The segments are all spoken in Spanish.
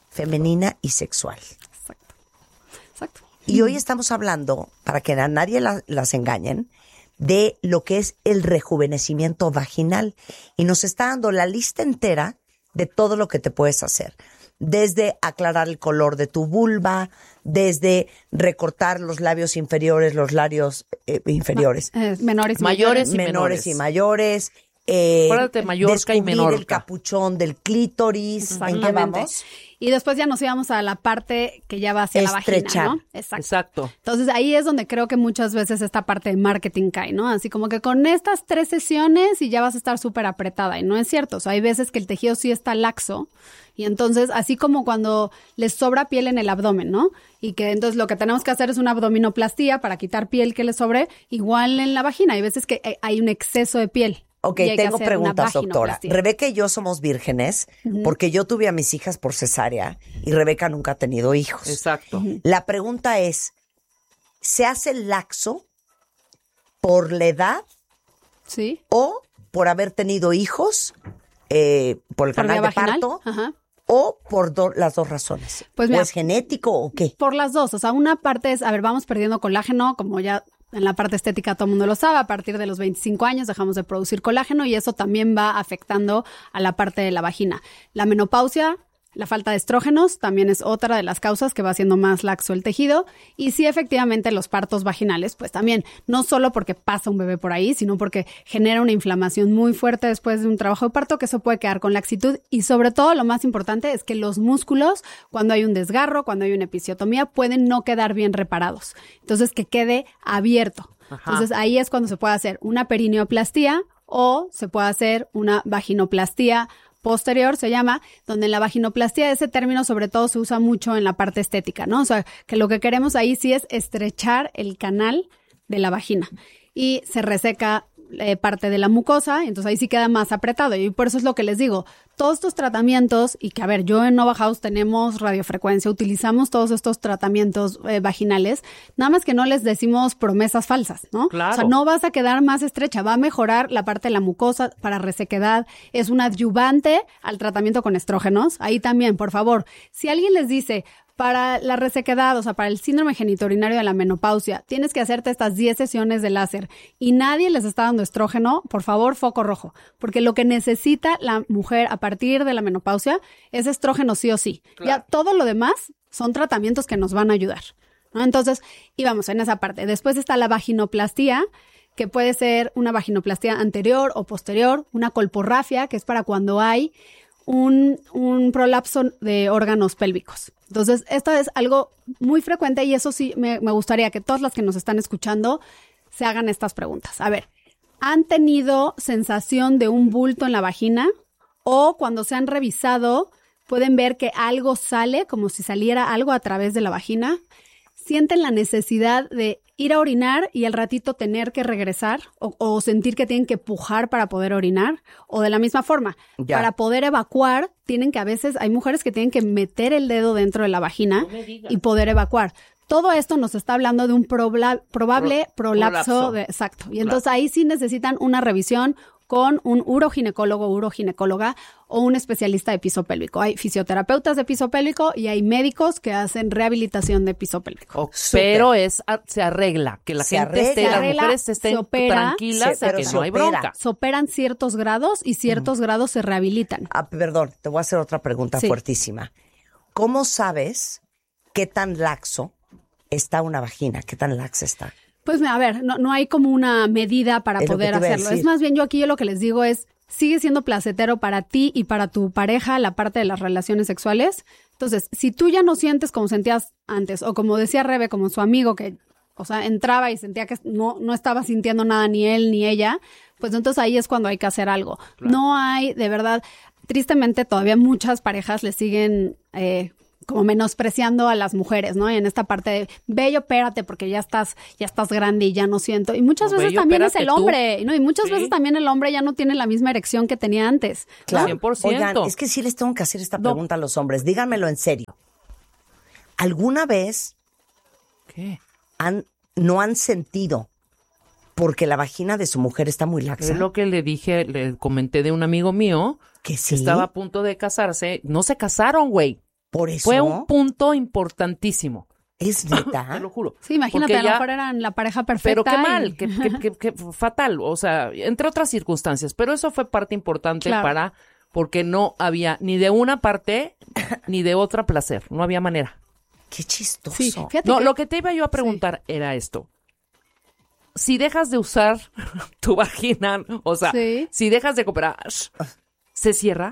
femenina y sexual. Exacto. Y hoy estamos hablando, para que a nadie las engañen, de lo que es el rejuvenecimiento vaginal. Y nos está dando la lista entera de todo lo que te puedes hacer. Desde aclarar el color de tu vulva, desde recortar los labios inferiores, los labios inferiores. Menores y mayores. Acuérdate, Mallorca y Menorca. El capuchón del clítoris. ¿En qué vamos? Y después ya nos íbamos a la parte que ya va hacia la vagina, ¿no? Exacto. Entonces ahí es donde creo que muchas veces esta parte de marketing cae, ¿no? Así como que con estas 3 sesiones y ya vas a estar súper apretada. Y no es cierto. O sea, hay veces que el tejido sí está laxo. Y entonces, así como cuando les sobra piel en el abdomen, ¿no? Y que entonces lo que tenemos que hacer es una abdominoplastía para quitar piel que les sobre, igual en la vagina. Hay veces que hay un exceso de piel. Ok, tengo preguntas, doctora. Rebeca y yo somos vírgenes porque yo tuve a mis hijas por cesárea y Rebeca nunca ha tenido hijos. Exacto. La pregunta es, ¿se hace laxo por la edad? Sí. ¿O por haber tenido hijos, por el canal de parto? Ajá. ¿O por las dos razones? Pues ¿O mira, es genético o qué? Por las dos. O sea, una parte es, vamos perdiendo colágeno, como ya en la parte estética todo el mundo lo sabe, a partir de los 25 años dejamos de producir colágeno y eso también va afectando a la parte de la vagina. La menopausia, la falta de estrógenos también es otra de las causas que va haciendo más laxo el tejido. Y sí, efectivamente, los partos vaginales, pues también, no solo porque pasa un bebé por ahí, sino porque genera una inflamación muy fuerte después de un trabajo de parto, que eso puede quedar con laxitud. Y sobre todo, lo más importante es que los músculos, cuando hay un desgarro, cuando hay una episiotomía, pueden no quedar bien reparados. Entonces, que quede abierto. Ajá. Entonces, ahí es cuando se puede hacer una perineoplastía o se puede hacer una vaginoplastía posterior, se llama, donde en la vaginoplastía ese término sobre todo se usa mucho en la parte estética, ¿no? O sea, que lo que queremos ahí sí es estrechar el canal de la vagina y se reseca parte de la mucosa, entonces ahí sí queda más apretado y por eso es lo que les digo, todos estos tratamientos y que yo en Nova House tenemos radiofrecuencia, utilizamos todos estos tratamientos vaginales, nada más que no les decimos promesas falsas, ¿no? Claro. O sea, no vas a quedar más estrecha, va a mejorar la parte de la mucosa para resequedad, es un adyuvante al tratamiento con estrógenos, ahí también, por favor, si alguien les dice, para la resequedad, o sea, para el síndrome genitourinario de la menopausia, tienes que hacerte estas 10 sesiones de láser y nadie les está dando estrógeno, por favor, foco rojo. Porque lo que necesita la mujer a partir de la menopausia es estrógeno sí o sí. Claro. Ya todo lo demás son tratamientos que nos van a ayudar, ¿no? Entonces, íbamos en esa parte. Después está la vaginoplastía, que puede ser una vaginoplastía anterior o posterior, una colporrafia, que es para cuando hay un prolapso de órganos pélvicos. Entonces, esto es algo muy frecuente y eso sí me gustaría que todas las que nos están escuchando se hagan estas preguntas. A ver, ¿han tenido sensación de un bulto en la vagina? O cuando se han revisado, pueden ver que algo sale, como si saliera algo a través de la vagina. ¿Sienten la necesidad de ir a orinar y al ratito tener que regresar o sentir que tienen que pujar para poder orinar? O de la misma forma, para poder evacuar, tienen que a veces, hay mujeres que tienen que meter el dedo dentro de la vagina y poder evacuar. Todo esto nos está hablando de un probable prolapso. Exacto. Y entonces ahí sí necesitan una revisión con un uroginecólogo, uroginecóloga o un especialista de piso pélvico. Hay fisioterapeutas de piso pélvico y hay médicos que hacen rehabilitación de piso pélvico. Pero se arregla, que la gente esté, las mujeres estén tranquilas, que no hay bronca. Se operan ciertos grados y ciertos grados se rehabilitan. Perdón, te voy a hacer otra pregunta fuertísima. ¿Cómo sabes qué tan laxo está una vagina? ¿Qué tan laxa está? Pues a ver, no hay como una medida para poder hacerlo. Es más bien yo lo que les digo es, sigue siendo placentero para ti y para tu pareja la parte de las relaciones sexuales. Entonces, si tú ya no sientes como sentías antes, o como decía Rebe, como su amigo que, o sea, entraba y sentía que no estaba sintiendo nada ni él ni ella, pues entonces ahí es cuando hay que hacer algo. Claro. No hay, de verdad, tristemente todavía muchas parejas le siguen como menospreciando a las mujeres, ¿no? Y en esta parte de, ve y opérate porque ya estás grande y ya no siento. Y muchas veces también es el hombre, ¿no? Y muchas veces también el hombre ya no tiene la misma erección que tenía antes. Claro. 100%. Oigan, es que sí les tengo que hacer esta pregunta a los hombres. Díganmelo en serio. ¿Alguna vez no han sentido porque la vagina de su mujer está muy laxa? Es lo que le comenté de un amigo mío que sí estaba a punto de casarse. No se casaron, güey. Por eso. Fue un punto importantísimo. ¿Es neta? Te lo juro. Sí, imagínate, a lo mejor eran la pareja perfecta. Pero qué mal, que fatal, o sea, entre otras circunstancias. Pero eso fue parte importante porque no había ni de una parte ni de otra placer. No había manera. Qué chistoso. Sí, no, lo que te iba yo a preguntar era esto. Si dejas de usar tu vagina, o sea, si dejas de cooperar, ¿se cierra?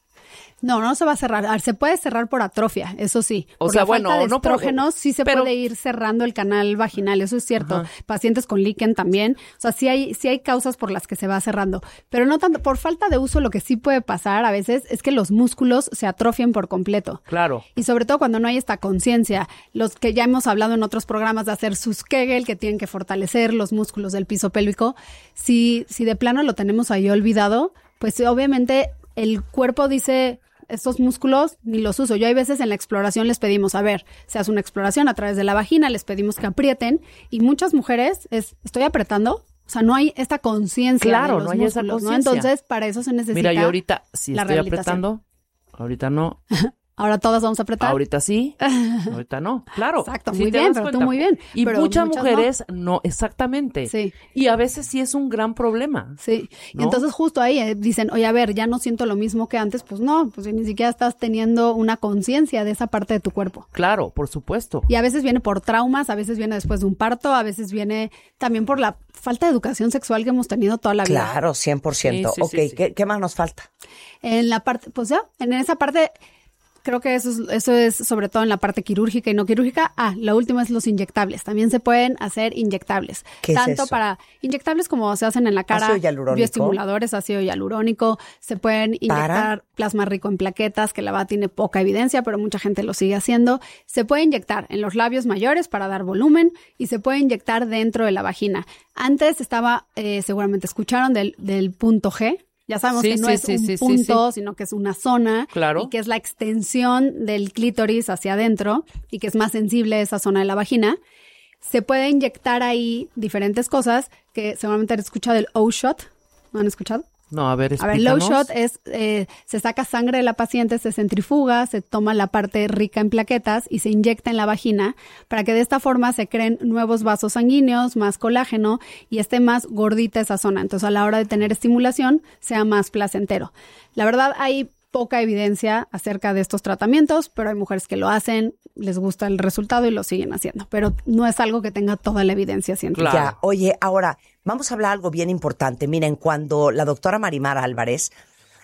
No se va a cerrar. A ver, se puede cerrar por atrofia, eso sí. O sea, falta de estrógenos sí se puede ir cerrando el canal vaginal, eso es cierto. Ajá. Pacientes con líquen también. O sea, sí hay causas por las que se va cerrando. Pero no tanto, por falta de uso, lo que sí puede pasar a veces es que los músculos se atrofian por completo. Claro. Y sobre todo cuando no hay esta conciencia. Los que ya hemos hablado en otros programas de hacer sus Kegel, que tienen que fortalecer los músculos del piso pélvico. Si de plano lo tenemos ahí olvidado, pues obviamente el cuerpo dice... Estos músculos ni los uso. Yo hay veces en la exploración les pedimos, a ver, se hace una exploración a través de la vagina, les pedimos que aprieten y muchas mujeres ¿estoy apretando? O sea, no hay esta conciencia de los no hay músculos, esa conciencia. ¿no? Entonces, para eso se necesita. Mira, yo ahorita sí estoy apretando, ahorita no. Ahora todas vamos a apretar. Ahorita sí, ahorita no. Claro. Exacto, muy bien, pero tú muy bien. Y muchas mujeres no, exactamente. Sí. Y a veces sí es un gran problema. Sí. ¿No? Y entonces justo ahí dicen, oye, a ver, ya no siento lo mismo que antes. Pues no, pues ni siquiera estás teniendo una conciencia de esa parte de tu cuerpo. Claro, por supuesto. Y a veces viene por traumas, a veces viene después de un parto, a veces viene también por la falta de educación sexual que hemos tenido toda la vida. Claro, 100%. Sí, ¿Qué más nos falta? En la parte, pues ya, en esa parte... Creo que eso es sobre todo en la parte quirúrgica y no quirúrgica. Lo último es los inyectables. También se pueden hacer inyectables. ¿Qué Tanto es eso? Para inyectables como se hacen en la cara. Ácido hialurónico. Bioestimuladores, ácido hialurónico. Se pueden inyectar plasma rico en plaquetas, que la verdad tiene poca evidencia, pero mucha gente lo sigue haciendo. Se puede inyectar en los labios mayores para dar volumen y se puede inyectar dentro de la vagina. Antes estaba, seguramente escucharon del punto G. Ya sabemos que no es un punto, sino que es una zona. Claro. Y que es la extensión del clítoris hacia adentro y que es más sensible esa zona de la vagina. Se puede inyectar ahí diferentes cosas que seguramente han escuchado el O-Shot. ¿No han escuchado? No, a ver, explícanos. A ver, el O-Shot es, se saca sangre de la paciente, se centrifuga, se toma la parte rica en plaquetas y se inyecta en la vagina para que de esta forma se creen nuevos vasos sanguíneos, más colágeno y esté más gordita esa zona. Entonces, a la hora de tener estimulación, sea más placentero. La verdad, hay poca evidencia acerca de estos tratamientos, pero hay mujeres que lo hacen, les gusta el resultado y lo siguen haciendo. Pero no es algo que tenga toda la evidencia científica. Claro. Ya, oye, ahora vamos a hablar algo bien importante. Miren, cuando la doctora Marimar Álvarez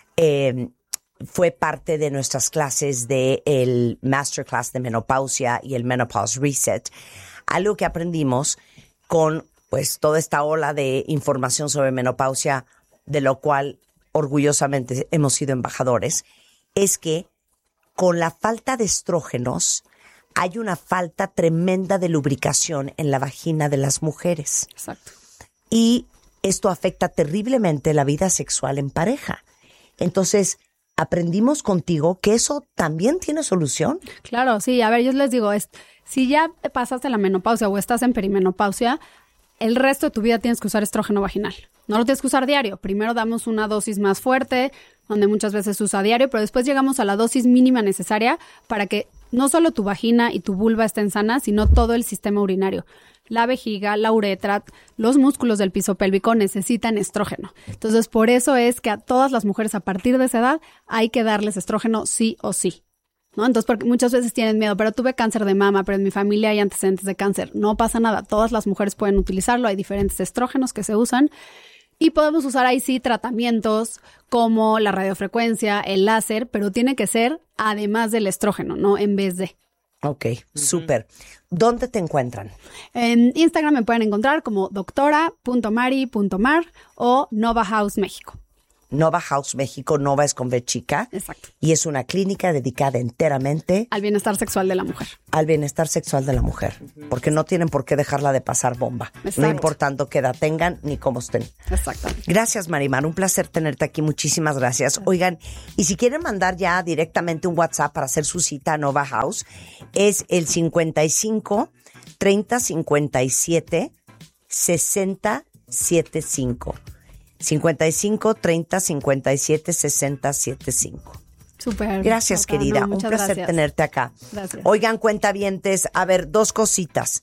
fue parte de nuestras clases del Masterclass de Menopausia y el Menopause Reset, algo que aprendimos con pues toda esta ola de información sobre menopausia, de lo cual orgullosamente hemos sido embajadores, es que con la falta de estrógenos hay una falta tremenda de lubricación en la vagina de las mujeres. Exacto. Y esto afecta terriblemente la vida sexual en pareja. Entonces, aprendimos contigo que eso también tiene solución. Claro, sí. A ver, yo les digo, si ya pasaste la menopausia o estás en perimenopausia, el resto de tu vida tienes que usar estrógeno vaginal. No lo tienes que usar diario. Primero damos una dosis más fuerte, donde muchas veces se usa diario, pero después llegamos a la dosis mínima necesaria para que no solo tu vagina y tu vulva estén sanas, sino todo el sistema urinario. La vejiga, la uretra, los músculos del piso pélvico necesitan estrógeno. Entonces, por eso es que a todas las mujeres a partir de esa edad hay que darles estrógeno sí o sí, ¿no? Entonces, porque muchas veces tienen miedo, pero tuve cáncer de mama, pero en mi familia hay antecedentes de cáncer. No pasa nada, todas las mujeres pueden utilizarlo, hay diferentes estrógenos que se usan. Y podemos usar ahí sí tratamientos como la radiofrecuencia, el láser, pero tiene que ser además del estrógeno, no en vez de. Ok, súper. ¿Dónde te encuentran? En Instagram me pueden encontrar como doctora.mari.mar o Nova House México. Nova House México, Nova es con V chica. Exacto. Y es una clínica dedicada enteramente al bienestar sexual de la mujer. Al bienestar sexual de la mujer. Porque no tienen por qué dejarla de pasar bomba. Exacto. No importando qué edad tengan ni cómo estén. Exactamente. Gracias, Marimar. Un placer tenerte aquí. Muchísimas gracias. Oigan, y si quieren mandar ya directamente un WhatsApp para hacer su cita a Nova House, es el 55 30 57 60 75. 55 30 57 60 75. Súper. Gracias, Marta, querida. no, Un placer gracias. tenerte acá. Gracias. Oigan, cuentavientes, a ver, 2 cositas.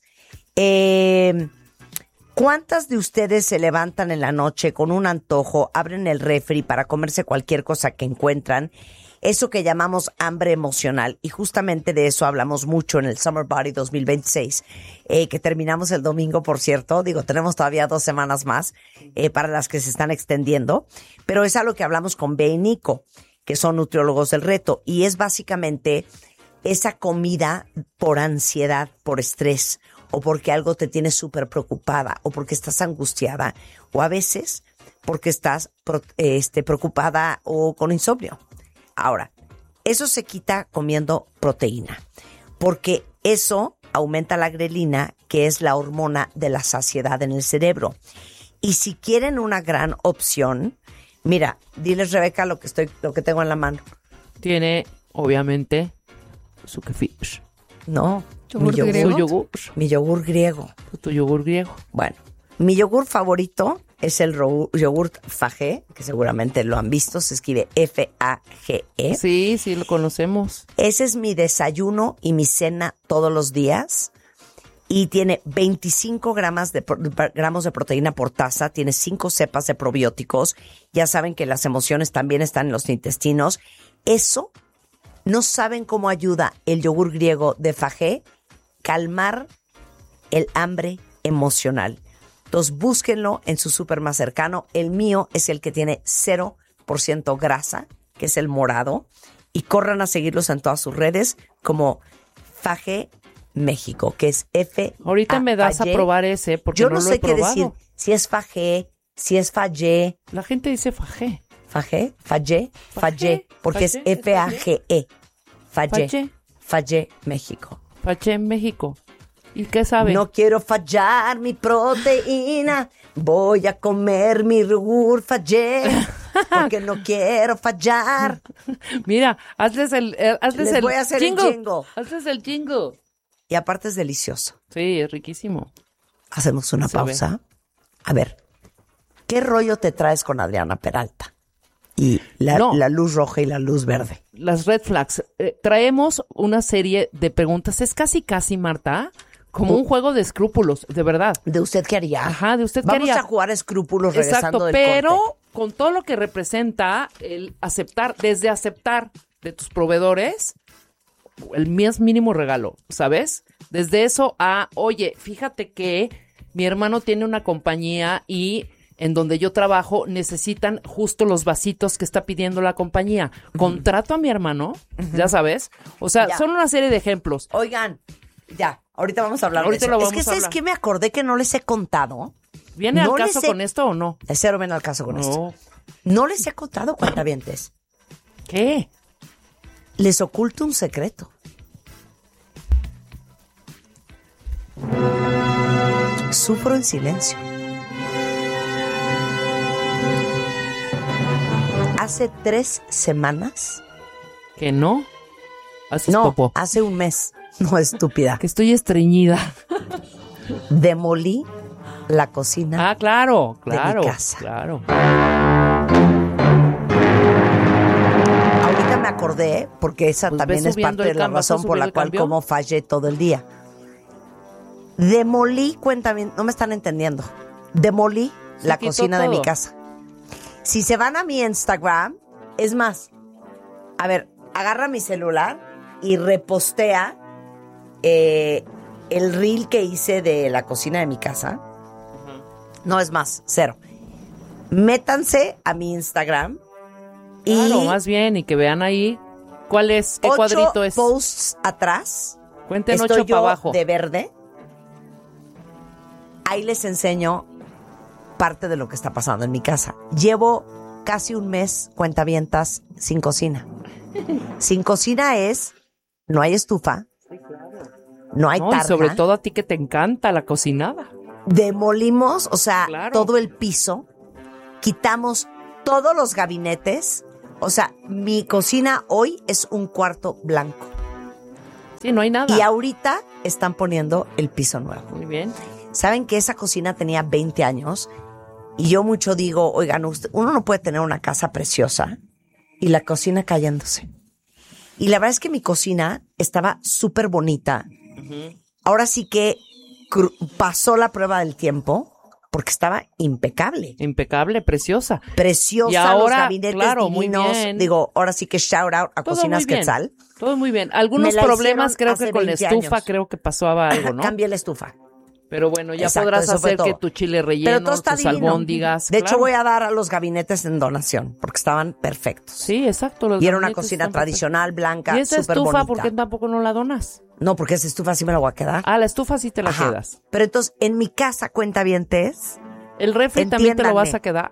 ¿Cuántas de ustedes se levantan en la noche con un antojo, abren el refri para comerse cualquier cosa que encuentran? Eso que llamamos hambre emocional. Y justamente de eso hablamos mucho en el Summer Body 2026, que terminamos el domingo, por cierto. Digo, tenemos todavía 2 semanas más para las que se están extendiendo. Pero es algo que hablamos con Bea y Nico, que son nutriólogos del reto. Y es básicamente esa comida por ansiedad, por estrés, o porque algo te tiene súper preocupada, o porque estás angustiada, o a veces porque estás preocupada o con insomnio. Ahora, eso se quita comiendo proteína, porque eso aumenta la grelina, que es la hormona de la saciedad en el cerebro. Y si quieren una gran opción, mira, diles, Rebeca, lo que tengo en la mano. Tiene, obviamente, su kefir. No, ¿Yogur mi yogur, griego? Su yogur. mi yogur griego. Tu yogur griego. Bueno, mi yogur favorito es el yogurt Fagé, que seguramente lo han visto, se escribe F-A-G-E. Sí, sí, lo conocemos. Ese es mi desayuno y mi cena todos los días. Y tiene 25 gramos de proteína por taza, tiene 5 cepas de probióticos. Ya saben que las emociones también están en los intestinos. Eso, no saben cómo ayuda el yogur griego de Fagé calmar el hambre emocional. Entonces búsquenlo en su súper más cercano. El mío es el que tiene 0% grasa, que es el morado. Y corran a seguirlos en todas sus redes como Fagé México, que es F. Ahorita me das a probar ese porque Yo no no lo sé he qué probado. decir. Si es Fagé, si es Fagé. La gente dice fajé. Fagé, Fagé, Fagé, porque es Fagé, F-A-G-E. Fagé, Fagé. Fagé México. Fajé en México. ¿Y qué sabe? No quiero fallar mi proteína, voy a comer mi yogur Fagé, porque no quiero fallar. Mira, hazles Les el voy a hacer el jingle. Hazles el jingle. Y aparte es delicioso. Sí, es riquísimo. Hacemos una Se ve. pausa. A ver, ¿qué rollo te traes con Adriana Peralta? Y No. la luz roja y la luz verde. Las red flags. Traemos una serie de preguntas. Es casi, Marta, como un juego de escrúpulos, de verdad. ¿De usted qué haría? Ajá, de usted qué Vamos haría. a jugar escrúpulos regresando Exacto, del pero corte. con todo lo que representa el aceptar, desde aceptar de tus proveedores el más mínimo regalo, ¿sabes? Desde eso a, oye, fíjate que mi hermano tiene una compañía y en donde yo trabajo necesitan justo los vasitos que está pidiendo la compañía. Contrato a mi hermano, ya sabes. O sea, Ya. son una serie de ejemplos. Oigan, ya, ahorita vamos a hablar Ahorita de lo eso. vamos Es que a ¿sabes hablar. qué? Me acordé que no les he contado. ¿Viene No al caso les he- con esto o no? El cero viene al caso con esto. No les he contado, cuentavientes. ¿Qué? Les oculto un secreto. Sufro en silencio. Hace 3 semanas. ¿Que no? Haces No, popó. hace un mes. No, estúpida. Que estoy estreñida. Demolí la cocina. Ah, claro, De mi claro. casa. Claro. Ahorita me acordé, porque esa Pues también ve es subiendo parte de el la cambio, razón ¿vas a por la subir el cual cambio? como fallé todo el día. Demolí, cuéntame, no me están entendiendo. Demolí Se la quitó cocina de mi todo. casa. Si se van a mi Instagram, es más, a ver, agarra mi celular y repostea el reel que hice de la cocina de mi casa. No, es más, 0. Métanse a mi Instagram y Claro, más bien, y que vean ahí cuál es, qué 8 cuadrito es. posts atrás. Cuenten Estoy 8 yo para abajo. de verde. Ahí les enseño parte de lo que está pasando en mi casa. Llevo casi un mes, cuentavientas, sin cocina. Sin cocina es, no hay estufa, no hay No, y tarja. sobre todo a ti que te encanta la cocinada. Demolimos, o sea, Claro. todo el piso, quitamos todos los gabinetes. O sea, mi cocina hoy es un cuarto blanco. Sí, no hay nada. Y ahorita están poniendo el piso nuevo. Muy bien. Saben que esa cocina tenía 20 años y yo mucho digo, oigan, uno no puede tener una casa preciosa y la cocina cayéndose. Y la verdad es que mi cocina estaba súper bonita. Ahora sí que pasó la prueba del tiempo porque estaba impecable. Impecable, preciosa. Preciosa, Y ahora, los gabinetes claro, muy divinos. bien. Digo, ahora sí que shout out a Todo Cocinas muy bien. Quetzal. Todo muy bien. Algunos Me la problemas hicieron creo hace que con la 20 estufa años. creo que pasaba algo, ¿no? Cambié la estufa. Pero bueno, ya Exacto, podrás eso fue hacer que todo. tu chile Pero relleno, todo está tus divino. albóndigas. De hecho, claro. voy a dar a los gabinetes en donación porque estaban perfectos. Sí, exacto. Los Y era una gabinetes cocina están tradicional, blanca, perfectos. ¿Y esa súper estufa bonita. por qué tampoco no la donas? No, porque esa estufa sí me la voy a quedar. Ah, la estufa sí te la Ajá. quedas. Pero entonces, en mi casa, cuentavientes, ¿El refri también te lo vas Entiéndanme. a quedar?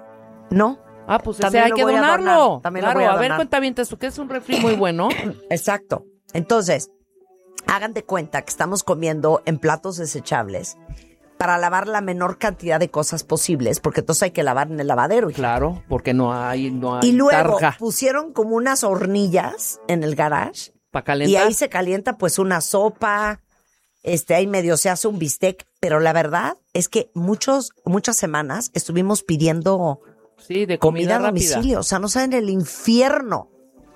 no. Ah, pues ese También hay lo que voy a donarlo. donar, también lo Claro, voy a a ver, donar. cuentavientes, tú que es un refri muy bueno. Exacto. Entonces, hagan de cuenta que estamos comiendo en platos desechables para lavar la menor cantidad de cosas posibles, porque entonces hay que lavar en el lavadero. hija. Claro, porque no hay Y luego tarja pusieron como unas hornillas en el garage para y calentar. ahí se calienta pues una sopa, ahí medio se hace un bistec, pero la verdad es que muchas semanas estuvimos pidiendo Sí, de comida a rápida. domicilio, o sea, no saben el infierno.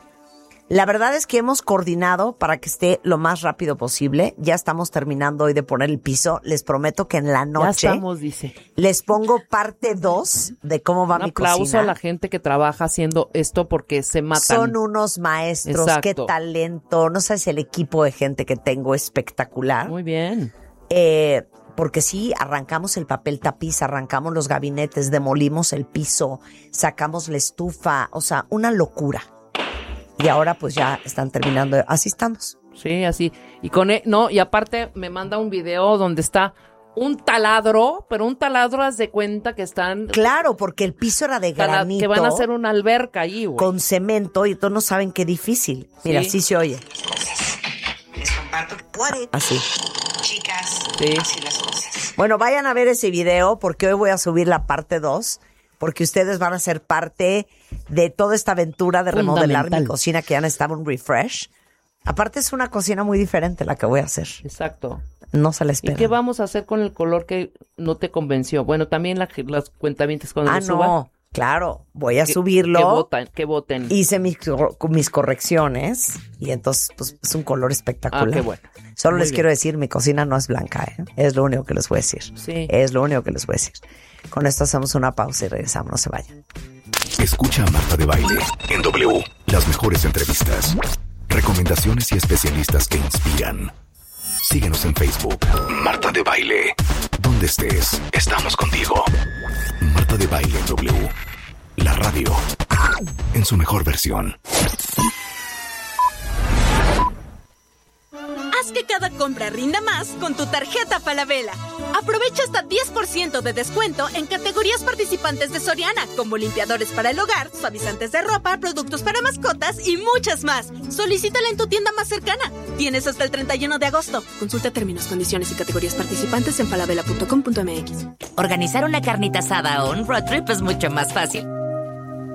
La verdad es que hemos coordinado para que esté lo más rápido posible. Ya estamos terminando hoy de poner el piso. Les prometo que en la Ya noche estamos, dice. les pongo parte 2 de cómo va Un mi aplauso cocina. a la gente que trabaja haciendo esto porque se matan. Son unos maestros, Exacto. qué talento. No sabes el equipo de gente que tengo espectacular. Muy bien. Porque sí, arrancamos el papel tapiz, arrancamos los gabinetes, demolimos el piso, sacamos la estufa, o sea, una locura. Y ahora pues ya están terminando, así estamos. Sí, así. Y y aparte me manda un video donde está un taladro, pero un taladro, haz de cuenta que están Claro, porque el piso era de granito. que van a hacer una alberca ahí, güey. Con cemento y todos no saben qué difícil. Mira, Sí. así se oye. Les comparto que puede. Así. Chicas, Sí. así las cosas. Bueno, vayan a ver ese video porque hoy voy a subir la parte 2 porque ustedes van a ser parte de toda esta aventura de remodelar Fundamental. mi cocina que ya necesitaba un refresh. Aparte es una cocina muy diferente la que voy a hacer. Exacto. No se la ¿Y espera. qué vamos a hacer con el color que no te convenció? Bueno, también las cuentavientes cuando lo suban. No, claro, voy a que- subirlo. Que voten. Hice mis correcciones y entonces pues es un color espectacular. Ah, qué bueno. Solo Muy les bien. quiero decir, mi cocina no es blanca, ¿eh? Es lo único que les voy a decir. Sí. Es lo único que les voy a decir. Con esto hacemos una pausa y regresamos, no se vayan. Escucha a Marta de Baile en W. Las mejores entrevistas, recomendaciones y especialistas que inspiran. Síguenos en Facebook. Marta de Baile. Donde estés, estamos contigo. Marta de Baile en W. La radio. En su mejor versión. Haz que cada compra rinda más con tu tarjeta Falabella. Aprovecha hasta 10% de descuento en categorías participantes de Soriana, como limpiadores para el hogar, suavizantes de ropa, productos para mascotas y muchas más. Solicítala en tu tienda más cercana. Tienes hasta el 31 de agosto. Consulta términos, condiciones y categorías participantes en falabella.com.mx. Organizar una carnita asada o un road trip es mucho más fácil.